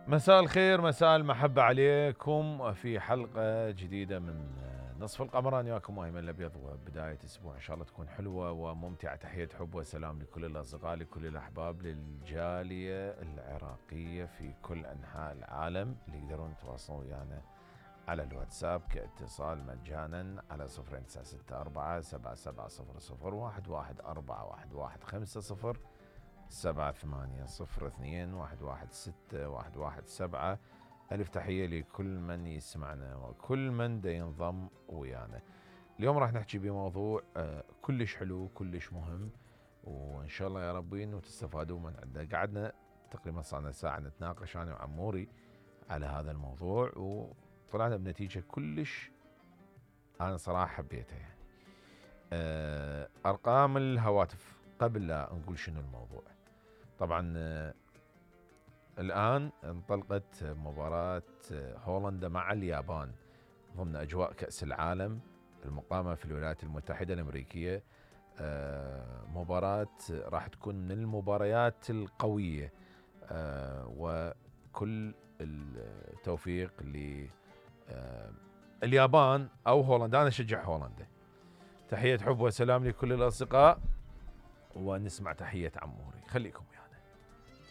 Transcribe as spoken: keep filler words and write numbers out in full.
مساء الخير، مساء المحبة عليكم في حلقة جديدة من نصف القمر. أنا وياكم أيمن الأبيض، وبداية أسبوع إن شاء الله تكون حلوة وممتعة. تحية حب وسلام لكل الأصدقاء، لكل الأحباب، للجالية العراقية في كل أنحاء العالم اللي يقدرون يتواصلون ويانا على الواتساب كاتصال مجانا على صفر تسعة ستة أربعة سبعة سبعة صفر صفر واحد واحد أربعة واحد واحد خمسة صفر سبعة ثمانية صفر اثنين واحد واحد ستة واحد واحد سبعة. ألف تحية لكل من يسمعنا وكل من دا ينضم ويانا. اليوم راح نحكي بموضوع آه كلش حلو، كلش مهم، وإن شاء الله يا ربي إنه تستفادوا من عنده. قعدنا تقريبا صارنا ساعة نتناقش أنا وعموري على هذا الموضوع، وطلعنا بنتيجة كلش أنا صراحة حبيتها. يعني آه أرقام الهواتف قبل لا نقول شنو الموضوع. طبعا آه الآن انطلقت مباراة آه هولندا مع اليابان ضمن أجواء كأس العالم المقامة في الولايات المتحدة الأمريكية. آه مباراة راح تكون من المباريات القوية، آه وكل التوفيق لليابان آه أو هولندا. أنا أشجع هولندا. تحية حب وسلام لكل الأصدقاء، ونسمع تحية عموري. خليكم.